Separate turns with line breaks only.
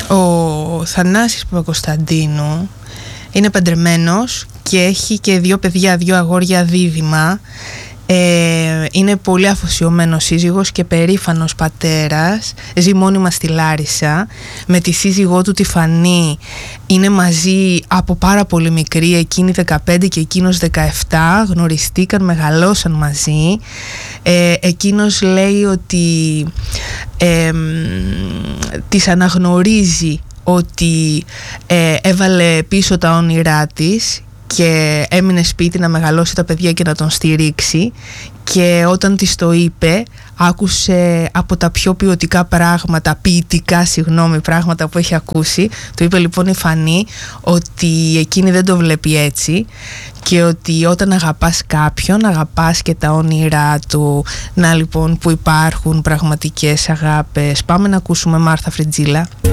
Ο Θανάσης Παπακοσταντίνου είναι παντρεμένος και έχει και 2 παιδιά, 2 αγόρια δίδυμα. Είναι πολύ αφοσιωμένος σύζυγος και περήφανος πατέρας. Ζει μόνιμα στη Λάρισα. Με τη σύζυγό του τη Φανή είναι μαζί από πάρα πολύ μικρή, εκείνη 15 και εκείνος 17. Γνωριστήκαν, μεγαλώσαν μαζί. Εκείνος λέει ότι της αναγνωρίζει ότι έβαλε πίσω τα όνειρά της και έμεινε σπίτι να μεγαλώσει τα παιδιά και να τον στηρίξει, και όταν της το είπε άκουσε από τα πιο ποιοτικά πράγματα που έχει ακούσει. Του είπε λοιπόν η Φανή ότι εκείνη δεν το βλέπει έτσι και ότι όταν αγαπάς κάποιον αγαπάς και τα όνειρά του. Να λοιπόν που υπάρχουν πραγματικές αγάπες. Πάμε να ακούσουμε Μάρθα Φριτζίλα.